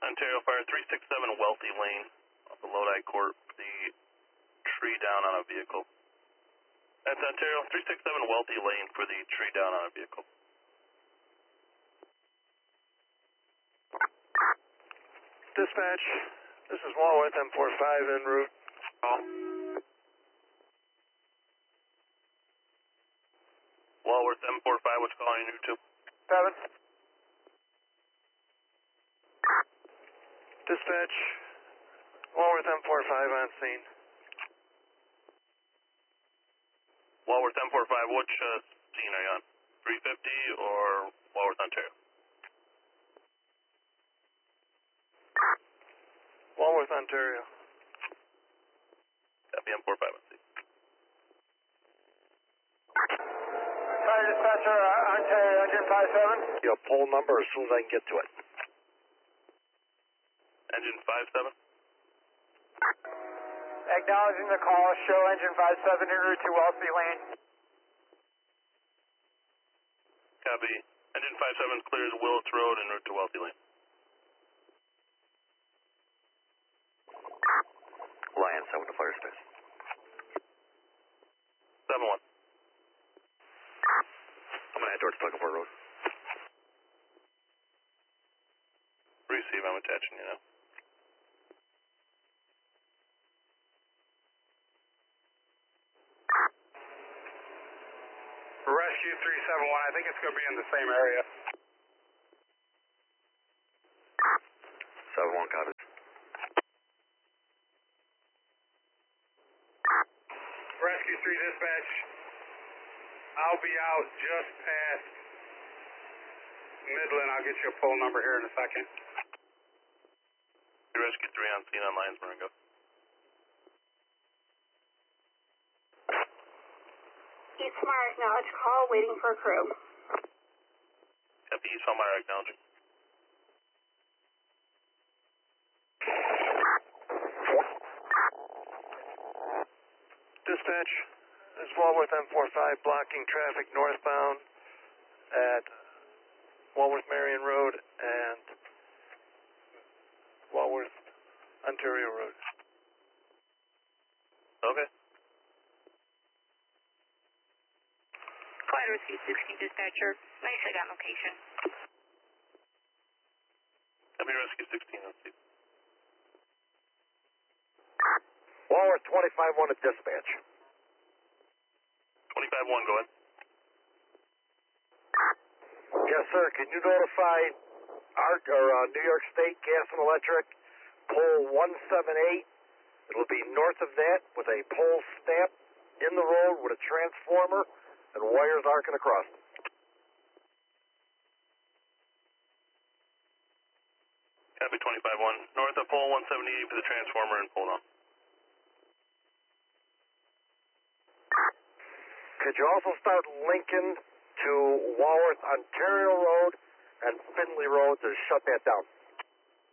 Ontario Fire, 367 Wealthy Lane, off the Lodi Court, the tree down on a vehicle. That's Ontario, 367 Wealthy Lane for the tree down on a vehicle. Dispatch, this is Walworth, M45 en route. Call. Walworth, M45, what's calling you to? 7. Dispatch, Walworth, M45 on scene. Walworth, M45, which scene are you on? 350 or Walworth, Ontario? Walworth, Ontario. Copy, M45 on scene. Fire dispatcher, Ontario, engine 57. Yeah, pull number as soon as I can get to it. Engine 57? Acknowledging the call, show engine 57 en route to Wealthy Lane. Copy. Engine 57 clears Willits Road en route to Wealthy Lane. Lion 7 to fire station. 7-1. I'm going to head towards Tuckerford Road. Receive, I'm attaching you now. Rescue 371, I think it's going to be in the same area. 7-1, copy. Rescue 3 dispatch, I'll be out just past Midland. I'll get you a poll number here in a second. Rescue 3 on scene on Lions Marengo. East Fire acknowledge call, waiting for crew. Copy, East Fire acknowledging. Dispatch, this is Walworth M45 blocking traffic northbound at Walworth Marion Road and Walworth Ontario Road. Okay. Flight Rescue 16 dispatcher, nice I got location. Copy, Rescue 16 on scene. Walworth 25-1 at dispatch. 25-1, go ahead. Yes, sir. Can you notify New York State Gas and Electric, pole 178? It'll be north of that with a pole snap in the road with a transformer and wires arcing across. Copy, 25-1. North of pole 178 for the transformer and pull down. Could you also start linking to Walworth Ontario Road and Findlay Road to shut that down?